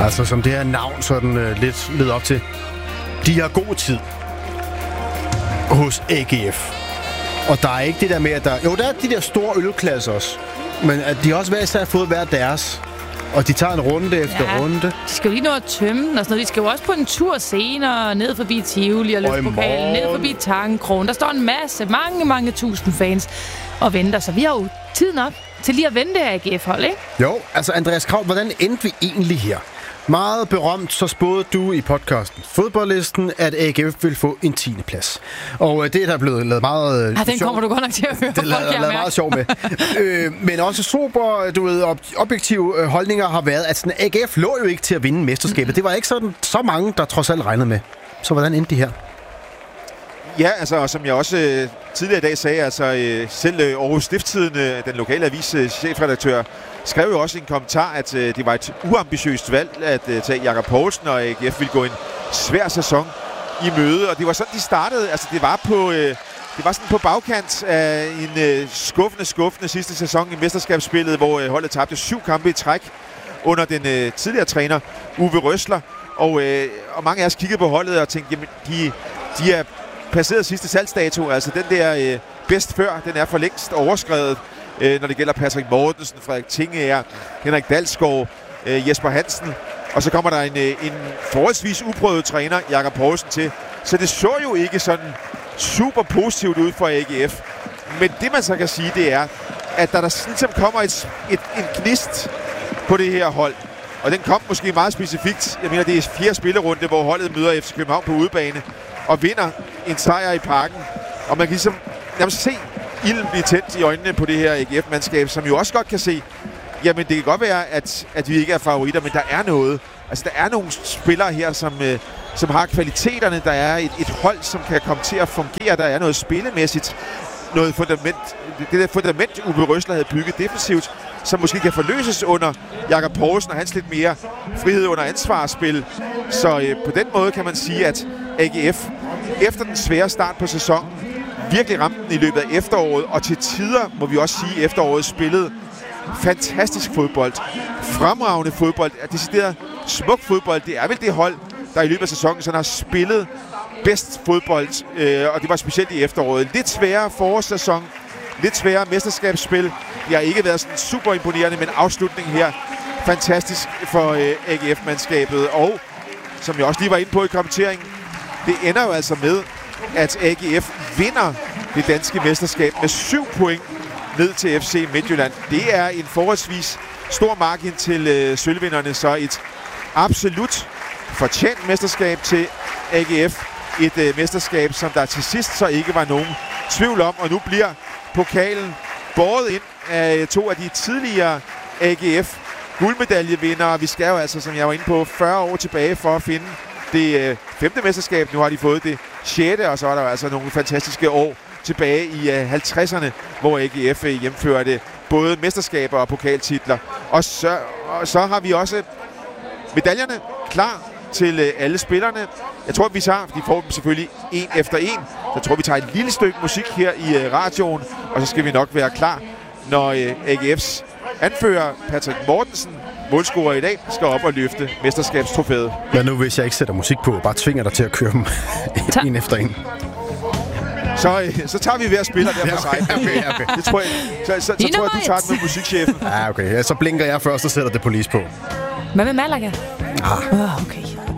Altså, som det her navn sådan lidt leder op til. De har god tid hos AGF. Og der er ikke det der med, at der... Jo, der er de der store ølklasser også. Men at de også hver især har fået hver deres. Og de tager en runde efter runde. De skal jo lige nå at tømme den og sådan noget. De skal jo også på en tur senere ned forbi Tivoli og Løftpokalen, ned forbi Tangenkrogen. Der står en masse, mange tusind fans og venter. Så vi har jo tid nok til lige at vente AGF-hold, ikke? Jo, altså Andreas Kraul, hvordan endte vi egentlig her? Meget berømt, så spåede du i podcasten Fodboldlisten, at AGF vil få en 10. plads. Og det er der blevet lavet meget den kommer du godt nok til at høre. Det er lavet meget sjov med. Men også super, objektive holdninger har været, at sådan, AGF lå jo ikke til at vinde mesterskabet. Det var ikke sådan så mange, der trods alt regnede med. Så hvordan endte de her? Ja, altså, som jeg også tidligere i dag sagde, altså selv Aarhus Stiftstidende, den lokale avis chefredaktør, skrev jo også i en kommentar, at det var et uambitiøst valg at tage Jakob Poulsen, og AGF ville gå en svær sæson i møde. Og det var sådan, de startede. Altså, det var sådan på bagkant af en skuffende sidste sæson i mesterskabsspillet, hvor holdet tabte 7 kampe i træk under den tidligere træner, Uwe Rösler. Og mange af os kiggede på holdet og tænkte, jamen, de er passeret sidste salgsdato. Altså, den der bedst før, den er for længst overskredet. Når det gælder Patrick Mortensen, Frederik Tingager, Henrik Dalsgaard, Jesper Hansen. Og så kommer der en forholdsvis uprøvet træner, Jakob Poulsen, til. Så det så jo ikke sådan super positivt ud for AGF. Men det man så kan sige, det er, at der ligesom kommer en gnist på det her hold. Og den kom måske meget specifikt. Jeg mener, det er 4. spillerunde, hvor holdet møder FC København på udebane og vinder en sejr i Parken. Og man kan ligesom se ilden blive tændt i øjnene på det her AGF-mandskab, som jo også godt kan se, jamen det kan godt være, at vi ikke er favoritter, men der er noget. Altså der er nogle spillere her, som har kvaliteterne. Der er et hold, som kan komme til at fungere. Der er noget spillemæssigt, noget fundament. Det der fundament, Uwe Rösler havde bygget defensivt, som måske kan forløses under Jakob Poulsen og hans lidt mere frihed under ansvarsspil. Så på den måde kan man sige, at AGF efter den svære start på sæsonen virkelig ramte den i løbet af efteråret, og til tider, må vi også sige, efteråret spillede fantastisk fodbold. Fremragende fodbold. Decideret smuk fodbold. Det er vel det hold, der i løbet af sæsonen sådan har spillet bedst fodbold, og det var specielt i efteråret. Lidt sværere forårssæson, lidt sværere mesterskabsspil. Det har ikke været sådan super imponerende, men afslutningen her fantastisk for AGF-mandskabet. Og som jeg også lige var inde på i kommenteringen, det ender jo altså med, at AGF vinder det danske mesterskab med 7 point ned til FC Midtjylland. Det er en forholdsvis stor margin til sølvvinderne, så et absolut fortjent mesterskab til AGF. Et mesterskab, som der til sidst så ikke var nogen tvivl om, og nu bliver pokalen båret ind af 2 af de tidligere AGF guldmedaljevindere. Vi skal jo altså, som jeg var inde på, 40 år tilbage for at finde det 5. mesterskab. Nu har de fået det 6. og så er der altså nogle fantastiske år tilbage i 50'erne, hvor AGF hjemførte både mesterskaber og pokaltitler. Og så har vi også medaljerne klar til alle spillerne. Jeg tror, vi tager, de får dem selvfølgelig en efter en. Jeg tror, vi tager et lille stykke musik her i radioen, og så skal vi nok være klar, når AGF's anfører Patrick Mortensen, målscorer i dag, skal op og løfte mesterskabstrofæet. Hvad nu, hvis jeg ikke sætter musik på, bare tvinger dig til at køre dem en efter en? Så tager vi hver spiller der for sig. Okay. Det tror jeg. Så tror jeg, du tager den med musikchefen. Ja, okay. Så blinker jeg først og sætter det police på. Hvad med Malaga? Okay.